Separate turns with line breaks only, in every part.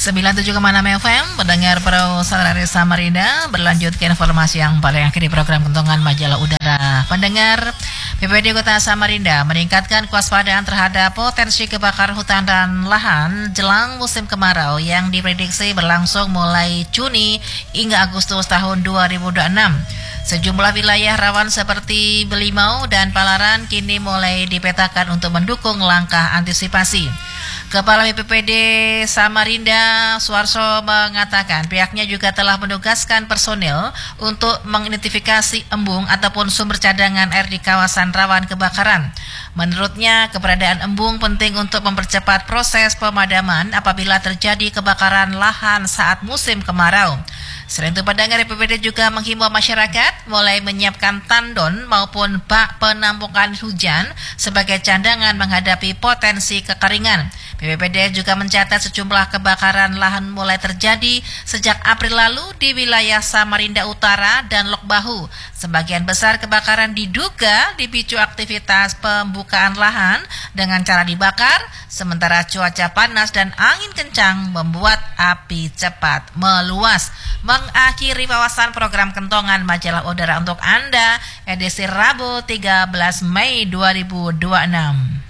97,6 FM, pendengar Pro Saudara Samarinda. Berlanjut ke informasi yang paling akhir di program Kentongan Majalah Udara. Pendengar, BPBD Kota Samarinda meningkatkan kewaspadaan terhadap potensi kebakaran hutan dan lahan jelang musim kemarau yang diprediksi berlangsung mulai Juni hingga Agustus tahun 2026. Sejumlah wilayah rawan seperti Belimau dan Palaran kini mulai dipetakan untuk mendukung langkah antisipasi. Kepala BPBD Samarinda, Suarso, mengatakan pihaknya juga telah menugaskan personil untuk mengidentifikasi embung ataupun sumber cadangan air di kawasan rawan kebakaran. Menurutnya, keberadaan embung penting untuk mempercepat proses pemadaman apabila terjadi kebakaran lahan saat musim kemarau. Selain itu, pendengar BPBD juga menghimbau masyarakat mulai menyiapkan tandon maupun bak penampungan hujan sebagai cadangan menghadapi potensi kekeringan. BPBD juga mencatat sejumlah kebakaran lahan mulai terjadi sejak April lalu di wilayah Samarinda Utara dan Lok Bahu. Sebagian besar kebakaran diduga dipicu aktivitas pembukaan lahan dengan cara dibakar, sementara cuaca panas dan angin kencang membuat api cepat meluas. Mengakhiri wawasan program Kentongan Majalah Udara untuk Anda, edisi Rabu 13 Mei 2026.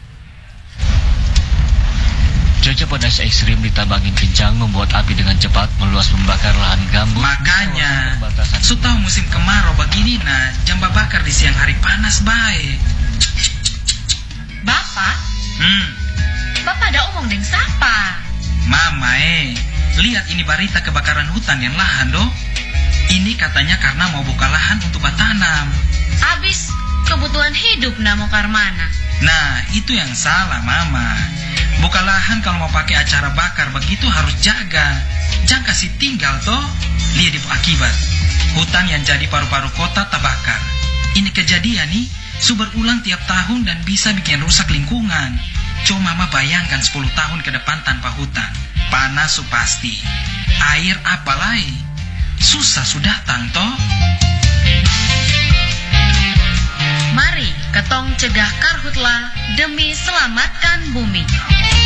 Cuaca panas ekstrim ditambah angin kencang membuat api dengan cepat meluas membakar lahan gambut.
Makanya, tahu musim kemarau begini jam bakar di siang hari panas baik.
Bapak? Bapak ada omong dengan siapa?
Mama lihat ini berita kebakaran hutan yang lahan doh. Ini katanya karena mau buka lahan untuk bertanam.
Habis kebutuhan hidup mau karmana.
Nah, itu yang salah, Mama. Buka lahan kalau mau pakai acara bakar begitu harus jaga. Jangan kasih tinggal toh. Lihat akibat. Hutan yang jadi paru-paru kota terbakar. Ini kejadian nih, berulang tiap tahun dan bisa bikin rusak lingkungan. Coba Mama bayangkan 10 tahun ke depan tanpa hutan. Panas pasti. Air apalagi? Susah sudah datang toh.
Mari ketong cegah karhutla demi selamatkan bumi.